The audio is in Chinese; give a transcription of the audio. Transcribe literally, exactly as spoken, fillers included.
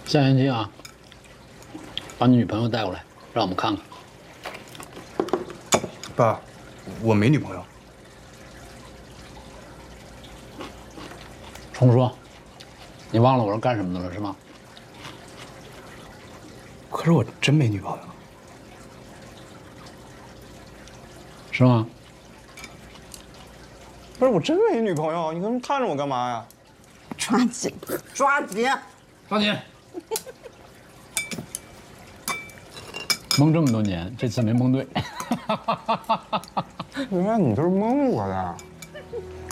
夏元清啊，把你女朋友带过来，让我们看看。 爸，我没女朋友。 重说，你忘了我是干什么的了是吗？ 可是我真没女朋友。 是吗？ 不是，我真没女朋友，你跟看着我干嘛呀？ 抓紧，抓紧！ 抓紧！蒙这么多年，这次没蒙对。 原来你都是蒙我的。